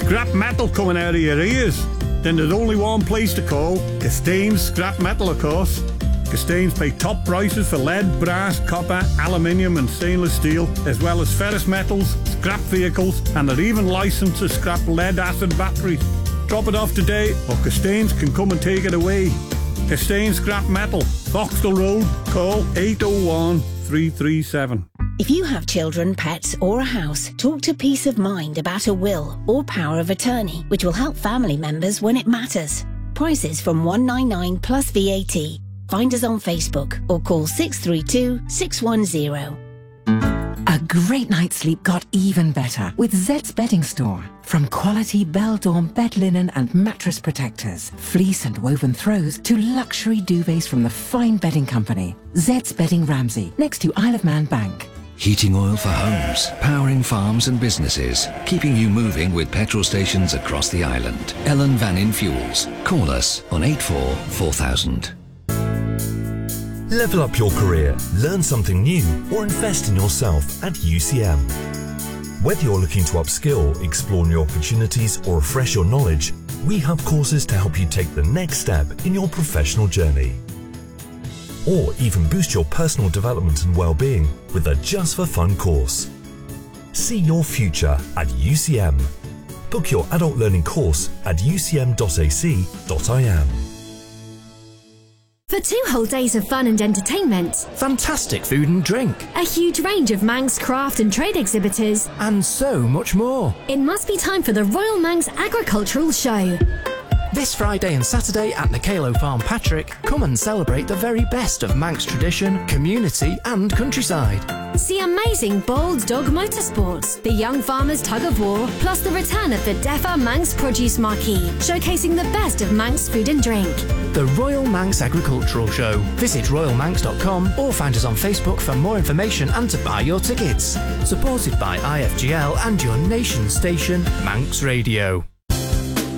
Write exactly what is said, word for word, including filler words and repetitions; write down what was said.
scrap metal coming out of your ears? Then there's only one place to call, Castains Scrap Metal, of course. Castains pay top prices for lead, brass, copper, aluminium and stainless steel, as well as ferrous metals, scrap vehicles, and they're even licensed to scrap lead-acid batteries. Drop it off today, or Castains can come and take it away. Castains Scrap Metal, Foxtel Road, call eight oh one, three three seven. If you have children, pets or a house, talk to Peace of Mind about a will or power of attorney, which will help family members when it matters. Prices from one hundred ninety-nine pounds plus V A T. Find us on Facebook or call six three two, six one zero. A great night's sleep got even better with Zed's Bedding Store. From quality Bell-Dawn bed linen and mattress protectors, fleece and woven throws, to luxury duvets from the fine bedding company. Zed's Bedding Ramsey, next to Isle of Man Bank. Heating oil for homes, powering farms and businesses, keeping you moving with petrol stations across the island. Ellen Vannin Fuels. Call us on eight four four thousand. Level up your career, learn something new, or invest in yourself at U C M. Whether you're looking to upskill, explore new opportunities, or refresh your knowledge, we have courses to help you take the next step in your professional journey. Or even boost your personal development and well-being with a Just for Fun course. See your future at U C M. Book your adult learning course at u c m dot a c dot i m. For two whole days of fun and entertainment, fantastic food and drink, a huge range of Manx craft and trade exhibitors, and so much more. It must be time for the Royal Manx Agricultural Show. This Friday and Saturday at Nakalo Farm Patrick, come and celebrate the very best of Manx tradition, community and countryside. See amazing bold dog motorsports, the young farmers tug of war, plus the return of the DEFA Manx Produce Marquee, showcasing the best of Manx food and drink. The Royal Manx Agricultural Show. Visit royal manx dot com or find us on Facebook for more information and to buy your tickets. Supported by I F G L and your nation station, Manx Radio.